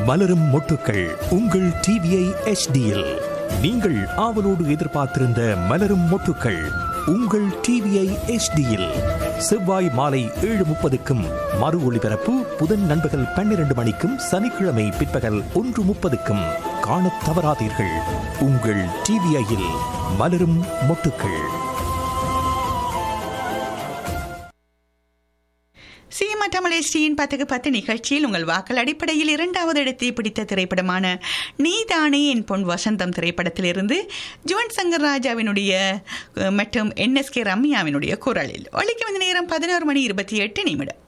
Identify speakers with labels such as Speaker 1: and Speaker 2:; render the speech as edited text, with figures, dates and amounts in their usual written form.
Speaker 1: மலரும் மொட்டுக்கள் உங்கள் டிவிஐ HDயில். நீங்கள் ஆவலோடு எதிர்பார்த்திருந்த மலரும் மொட்டுக்கள் உங்கள் டிவிஐ HDயில் செவ்வாய் மாலை 7:30க்கும் மறு ஒளிபரப்பு புதன் நண்பகல் 12 மணிக்கும் சனிக்கிழமை பிற்பகல் 1:30க்கும் காணத் தவறாதீர்கள். உங்கள் டிவிஐயில் மலரும் மொட்டுக்கள்.
Speaker 2: சீமா தமிழேஸ்டியின் 10க்கு 10 நிகழ்ச்சியில் உங்கள் வாக்கள் அடிப்படையில் 2வது இடத்தை பிடித்த திரைப்படமான நீதானே என் பொன் வசந்தம் திரைப்படத்திலிருந்து ஜுவன் சங்கர் ராஜாவினுடைய மற்றும் NSK ரம்யாவினுடைய குரலில் ஒலிக்கும் இந்த நேரம் 11:28.